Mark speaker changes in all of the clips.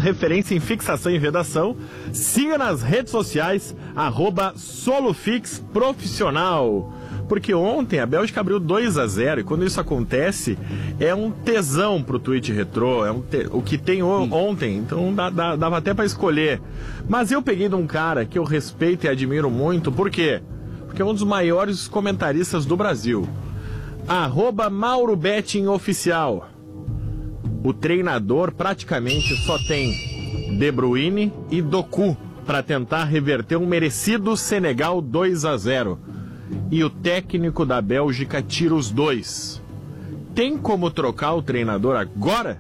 Speaker 1: referência em fixação e vedação. Siga nas redes sociais, @solofixprofissional. Porque ontem a Bélgica abriu 2-0 e quando isso acontece é um tesão pro Twitch Retrô, o que tem ontem, então dava até para escolher. Mas eu peguei de um cara que eu respeito e admiro muito, por quê? Porque é um dos maiores comentaristas do Brasil. @MauroBettingOficial. O treinador praticamente só tem De Bruyne e Doku para tentar reverter um merecido Senegal 2-0. E o técnico da Bélgica tira os dois. Tem como trocar o treinador agora?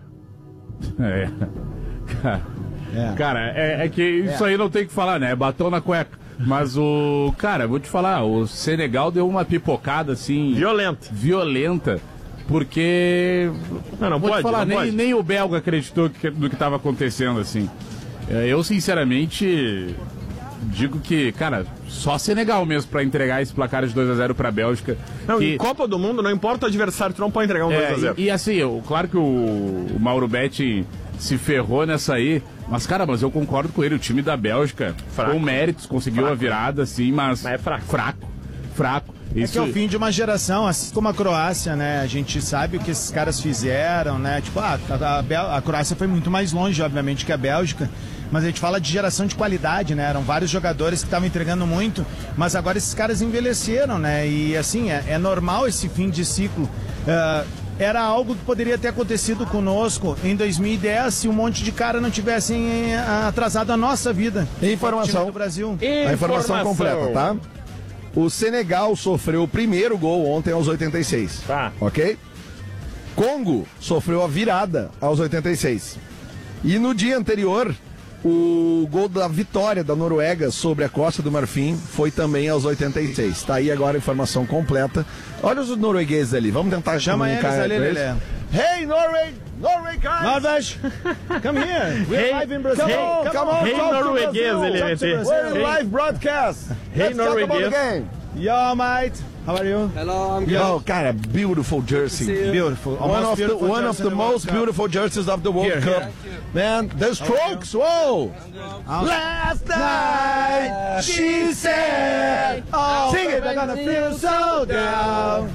Speaker 2: Cara, é que isso aí não tem o que falar, né? Batom na cueca. Mas cara, vou te falar, o Senegal deu uma pipocada assim... Violenta. Porque... Não vou te falar, nem o belga acreditou no que estava acontecendo, assim. Eu, sinceramente... digo que, cara, só Senegal mesmo pra entregar esse placar de 2-0 pra Bélgica.
Speaker 1: Não, em Copa do Mundo, não importa o adversário, tu não pode entregar um 2-0.
Speaker 2: E assim, claro que o Mauro Betti se ferrou nessa aí, mas, cara, eu concordo com ele, o time da Bélgica, com méritos, conseguiu a virada, assim, mas é fraco.
Speaker 3: Isso... É que é o fim de uma geração, assim como a Croácia, né? A gente sabe o que esses caras fizeram, né? Tipo, a Croácia foi muito mais longe, obviamente, que a Bélgica. Mas a gente fala de geração de qualidade, né? Eram vários jogadores que estavam entregando muito, mas agora esses caras envelheceram, né? E assim, é normal esse fim de ciclo. Era algo que poderia ter acontecido conosco em 2010 se um monte de cara não tivessem atrasado a nossa vida.
Speaker 4: Informação
Speaker 3: do Brasil.
Speaker 4: A informação completa, tá? O Senegal sofreu o primeiro gol ontem aos 86.
Speaker 1: Tá.
Speaker 4: Ok? Congo sofreu a virada aos 86. E no dia anterior, o gol da vitória da Noruega sobre a Costa do Marfim foi também aos 86. Tá aí agora a informação completa. Olha os noruegueses ali, vamos tentar
Speaker 3: chamar eles ali, Lelé.
Speaker 4: Hey, Norway, guys!
Speaker 3: Norvège, come here. We're live in Brazil.
Speaker 4: Come on,
Speaker 1: hey, norueguês, ele vai ter.
Speaker 4: We're in live broadcast.
Speaker 1: Hey,
Speaker 4: Let's talk about the
Speaker 1: norueguês.
Speaker 4: game.
Speaker 3: Yo, mate. How are you?
Speaker 5: Hello, I'm good.
Speaker 4: Oh, cara, beautiful jersey.
Speaker 3: Beautiful.
Speaker 4: One of the most beautiful jerseys of the World Cup. Man, the Strokes, whoa! Last night, she said,
Speaker 3: sing it, I'm gonna feel so down.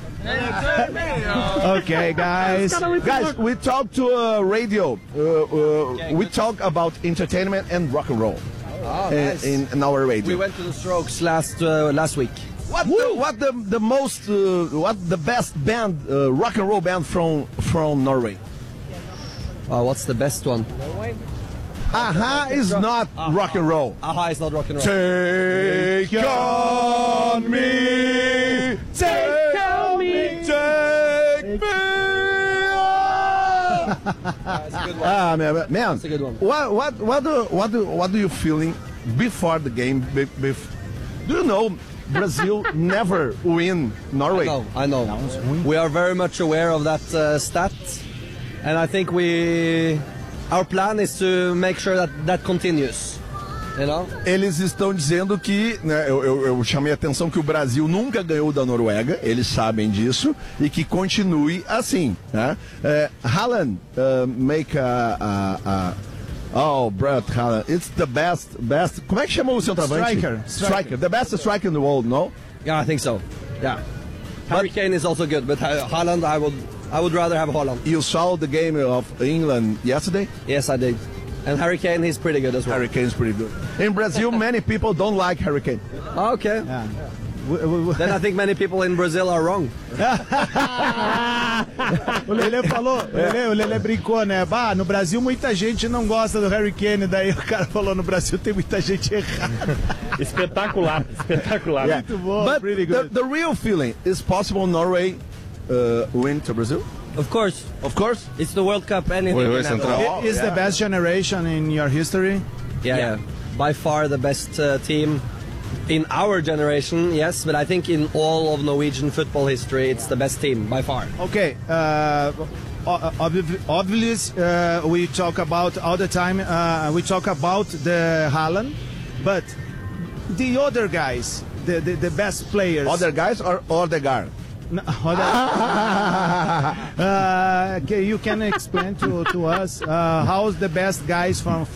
Speaker 3: Okay, guys.
Speaker 4: Guys, we talk to radio. We talk about entertainment and rock and roll
Speaker 5: Nice.
Speaker 4: in our radio.
Speaker 5: We went to the Strokes last week.
Speaker 4: What the best band, rock and roll band from Norway?
Speaker 5: What's the best one?
Speaker 4: Aha is not rock and roll.
Speaker 5: Aha is not rock and roll.
Speaker 4: Take on me, take on me, take me.
Speaker 5: That's a good one.
Speaker 4: Man,
Speaker 5: That's a good one.
Speaker 4: What do you feeling before the game? Do you know Brazil never win Norway?
Speaker 5: I know. We are very much aware of that stat, and I think our plan is to make sure that continues. You know?
Speaker 4: Eles estão dizendo que, né, eu chamei a atenção que o Brasil nunca ganhou da Noruega, eles sabem disso, e que continue assim, né? Haaland make Brett Haaland, it's the best, como é que chamou o centroavante? Striker, the best striker in the world, no?
Speaker 5: Yeah, I think so. Yeah. Harry Kane is also good, but Haaland, I would rather have Haaland.
Speaker 4: You saw the game of England yesterday?
Speaker 5: Yes, I did. And Harry Kane, he's pretty good as well.
Speaker 4: Harry Kane's pretty good. In Brazil, many people don't like Harry Kane.
Speaker 5: Okay.
Speaker 3: Yeah.
Speaker 5: Then I think many people in Brazil are wrong.
Speaker 3: O Lelê falou, o Lelê brincou, né? No Brasil muita gente não gosta do Harry Kane, daí o cara falou, no Brasil tem muita gente errada.
Speaker 1: Espetacular.
Speaker 4: Yeah.
Speaker 3: Muito bom,
Speaker 4: But
Speaker 3: pretty good.
Speaker 4: the real feeling is possible Norway win to Brazil?
Speaker 5: Of course. It's the World Cup, anything can happen.
Speaker 3: Is the best generation in your history?
Speaker 5: Yeah. By far the best team in our generation, yes, but I think in all of Norwegian football history, it's the best team, by far.
Speaker 3: Okay, obviously we talk about all the time, we talk about the Haaland, but the other guys, the best players.
Speaker 4: Other guys or Odegaard?
Speaker 3: No, okay, you can explain to us how's the best guys from